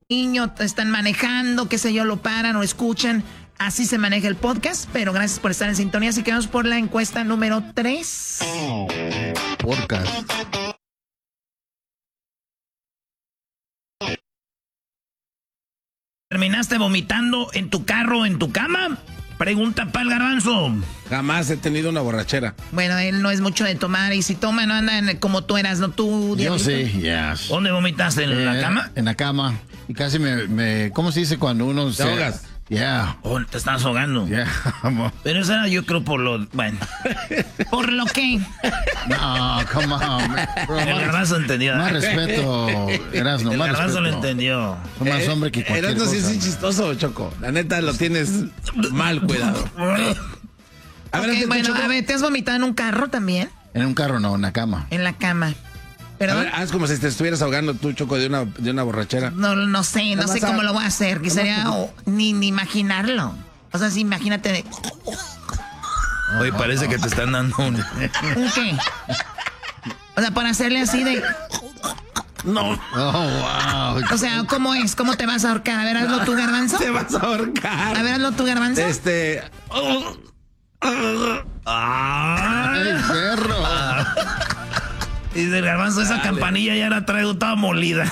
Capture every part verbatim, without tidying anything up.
niño, están manejando, qué sé yo, lo paran o escuchan. Así se maneja el podcast, pero gracias por estar en sintonía. Así que vamos por la encuesta número tres. Podcast. ¿Terminaste vomitando en tu carro o en tu cama? Pregunta para el Garbanzo. Jamás he tenido una borrachera. Bueno, él no es mucho de tomar, y si toma no anda en- como tú eras, ¿no? Tú, Yo Diablito. sí, yes. ¿Dónde vomitaste? ¿En Eh, la cama? En la cama. Y casi me, me ¿cómo se dice cuando uno se... ahogas? Yeah, Oh, te estás ahogando. yeah. amor. Pero eso era, yo creo, por lo... Bueno. ¿Por lo qué? No, come on. Bro, El más, Garbanzo entendió. más respeto, Erasno, El más Garbanzo lo respeto. entendió. Soy más Eh, hombre que cualquier Erasmo sí cosa. es chistoso, Choco. La neta lo tienes mal cuidado. A ver, Ok, ¿te- bueno, Choco? a ver, ¿te has vomitado en un carro también? En un carro no, en la cama. En la cama. A ¿Perdón? ver, haz como si te estuvieras ahogando tú, Choco, de una, de una borrachera. No, no sé, no Nada sé más cómo a- lo voy a hacer. Que sería oh, ni, ni imaginarlo. O sea, sí, imagínate de... Oye, parece que te están dando un... ¿Un qué? O sea, por hacerle así de... No, Oh, wow. O sea, ¿cómo es? ¿Cómo te vas a ahorcar? A ver, hazlo tú, Garbanzo. te vas a ahorcar. A ver, hazlo tú, Garbanzo. Este. Ay, perro. Y del Garbanzo, esa campanilla ya la traigo toda molida.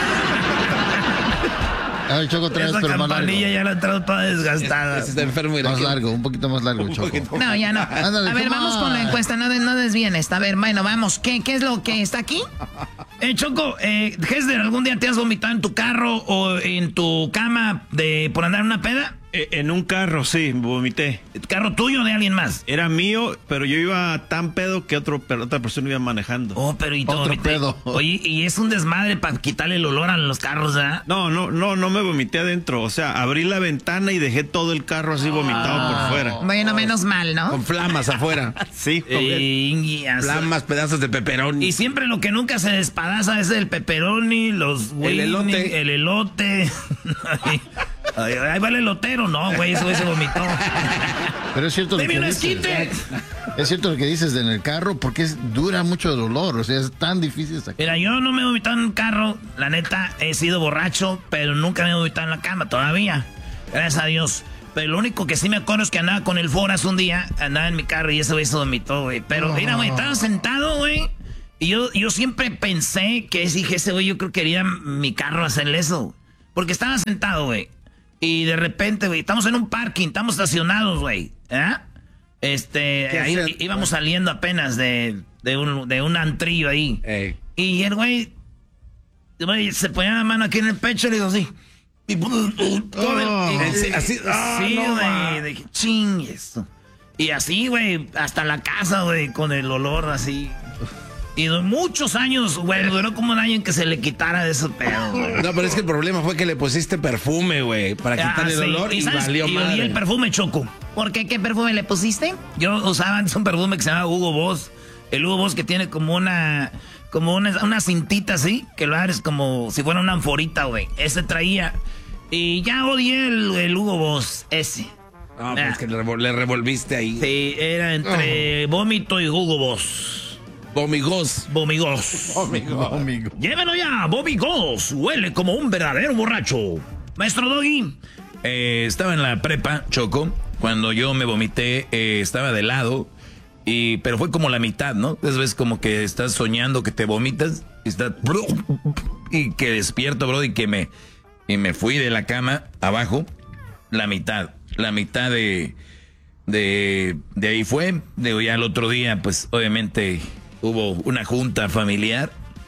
A ver, Choco, otra vez, Esa pero más largo. campanilla ya la traigo toda desgastada. Ese está enfermo y Más largo, un poquito más largo, Un Choco. poquito. No, ya no. Ándale, A ver, come vamos on. con la encuesta, no, de- no desvíen esta. A ver, bueno, vamos. ¿Qué, qué es lo que está aquí? Eh, Choco, eh, Hesder, ¿algún día te has vomitado en tu carro o en tu cama de por andar en una peda? Eh, En un carro, sí, vomité. ¿Carro tuyo o de alguien más? Era mío, pero yo iba tan pedo que otro, pero otra persona iba manejando. Oh, pero y todo. Otro pedo. Oye, y es un desmadre para quitarle el olor a los carros, ¿verdad? No, no, no, no me vomité adentro. O sea, abrí la ventana y dejé todo el carro así vomitado por fuera. Bueno, menos mal, ¿no? Con flamas afuera. Sí, Y, Flamas, pedazos de pepperoni. y siempre lo que nunca se despadaza es el pepperoni, los El elote. el elote. Ay, ahí va el elotero, no, güey, eso güey se vomitó. Pero es cierto lo ¡Deme que un dices. esquite! Es cierto lo que dices de en el carro porque es, dura mucho el olor. O sea, es tan difícil sacar. Mira, yo no me he vomitado en un carro, la neta, he sido borracho, pero nunca me he vomitado en la cama todavía. Gracias a Dios. Pero lo único que sí me acuerdo es que andaba con el Foras un día, andaba en mi carro y ese güey se vomitó, güey. Pero mira, güey, estaba sentado, güey. Y yo, yo siempre pensé que dije, ese güey, yo creo que quería mi carro hacerle eso. Porque estaba sentado, güey. Y de repente, güey, estamos en un parking, estamos estacionados, güey. ¿Eh? Este, ¿Qué ahí hacer? íbamos saliendo apenas de, de, un, de un antrillo ahí. Ey. Y el güey, güey, se ponía la mano aquí en el pecho y le digo así. Y, todo el- y- Así- así- ah, sí, no, ma. güey, dije, ching, esto. Y así, güey, hasta la casa, güey, con el olor así. Y de muchos años, güey, duró como un año en que se le quitara de ese pedo, güey. No, pero es que el problema fue que le pusiste perfume, güey, para quitar Ah, el sí. olor y, ¿sabes? valió Y madre. olí el perfume, Choco. ¿Por qué? ¿Qué perfume le pusiste? Yo usaba antes un perfume que se llama Hugo Boss. El Hugo Boss que tiene como una... Como una, una cintita así, que lo abres como si fuera una anforita, güey. Ese traía. Y ya odié el, el Hugo Boss, ese. No, pues que le, revol- le revolviste ahí. Sí, era entre vómito y Hugo Boss. Vomigos. Vomigos. No, amigo. Llévelo ya, Bobby Goss. Huele como un verdadero borracho. Maestro Doggy. Eh, estaba en la prepa, Choco, cuando yo me vomité, eh, estaba de lado, y, pero fue como la mitad, ¿no? Es ves como que estás soñando que te vomitas, y, estás, y que despierto, bro, y que me, y me fui de la cama abajo, la mitad, la mitad de, de, de ahí fue. Digo, ya el otro día, pues obviamente hubo una junta familiar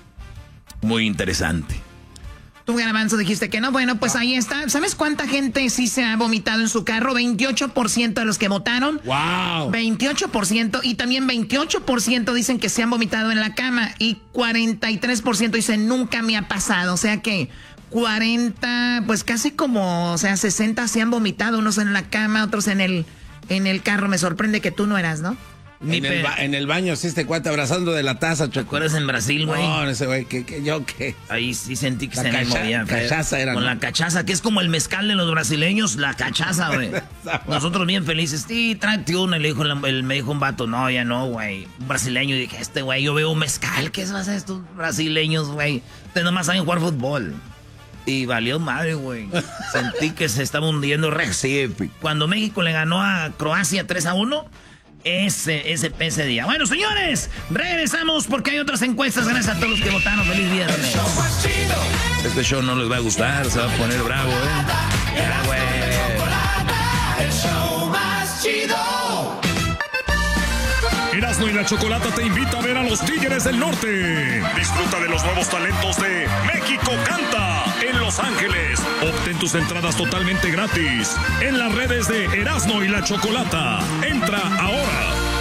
muy interesante. Tú, Garbanzo, dijiste que no. Bueno, pues ahí está. ¿Sabes cuánta gente sí se ha vomitado en su carro? veintiocho por ciento de los que votaron. ¡Wow! veintiocho por ciento. Y también veintiocho por ciento dicen que se han vomitado en la cama. Y cuarenta y tres por ciento dicen nunca me ha pasado. O sea que cuarenta, pues casi como, o sea, sesenta se han vomitado. Unos en la cama, otros en el, en el carro. Me sorprende que tú no eras, ¿no? Ni En el, pe- ba- en el baño, sí, este cuate abrazando de la taza, ¿Te Choco. acuerdas en Brasil, güey? No, ese güey, que, que yo qué. Ahí sí sentí que La se me cacha- movía. feo. cachaza era, Con ¿no? la cachaza, que es como el mezcal de los brasileños, la cachaza, güey. Nosotros bien felices. Sí, tráete una, le dijo el, el- me dijo un vato. No, ya no, güey. Un brasileño. Y dije, este güey, yo veo un mezcal. ¿Qué es más estos brasileños, güey? Ustedes nomás saben jugar fútbol. Y valió madre, güey. Sentí que se estaba hundiendo Recife. Cuando México le ganó a Croacia tres a uno, ese, ese, ese día. Bueno, señores, regresamos porque hay otras encuestas. Gracias a todos los que votaron. Feliz viernes. Este show no les va a gustar, se va a poner bravo, ¿eh? Ya, güey. El show más chido. Erasmo y la Chocolata te invita a ver a los Tigres del Norte. Disfruta de los nuevos talentos de México Canta en Los Ángeles. Obtén tus entradas totalmente gratis en las redes de Erasmo y la Chocolata. Entra ahora